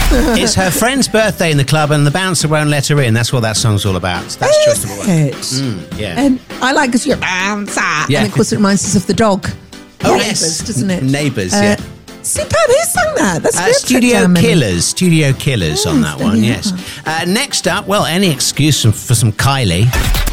It's her friend's birthday in the club and the bouncer won't let her in. That's what that song's all about. That's Choice Number 1. Yeah. And I like because you're bouncer. Yeah. And of course it reminds us of the dog. Oh, Neighbours, yes. doesn't it? Neighbours, yeah. Superb. Who sang that? That's Studio Killers on that one, yeah. yes. Next up, well, any excuse for some Kylie.